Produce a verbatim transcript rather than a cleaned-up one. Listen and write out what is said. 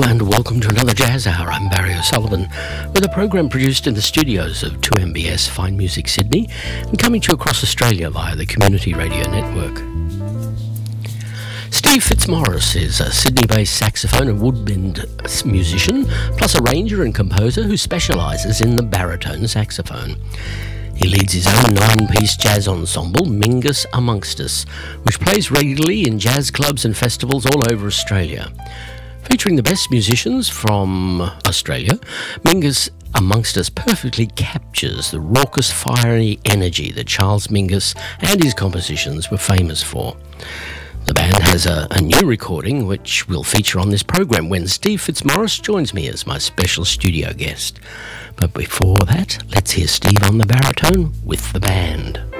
and welcome to another Jazz Hour. I'm Barry O'Sullivan, with a program produced in the studios of two M B S Fine Music Sydney and coming to you across Australia via the Community Radio Network. Steve Fitzmaurice is a Sydney-based saxophone and woodwind musician, plus arranger and composer who specialises in the baritone saxophone. He leads his own nine-piece jazz ensemble, Mingus Amongst Us, which plays regularly in jazz clubs and festivals all over Australia. Featuring the best musicians from Australia, Mingus Amongst Us perfectly captures the raucous, fiery energy that Charles Mingus and his compositions were famous for. The band has a, a new recording which will feature on this program when Steve Fitzmaurice joins me as my special studio guest. But before that, let's hear Steve on the baritone with the band.